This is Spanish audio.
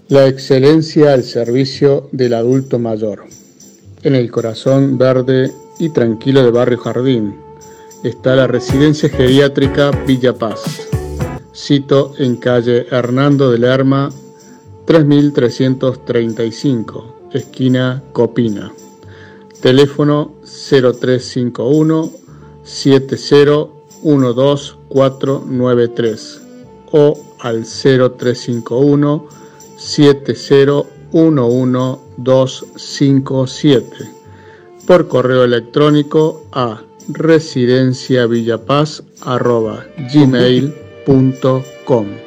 La excelencia al servicio del adulto mayor. En el corazón verde y tranquilo de Barrio Jardín está la residencia geriátrica Villa Paz. Sito en calle Hernando de Lerma, 3335, esquina Copina. Teléfono 0351 7012493 o al 0351 7011257 por correo electrónico a residenciavillapaz@gmail.com.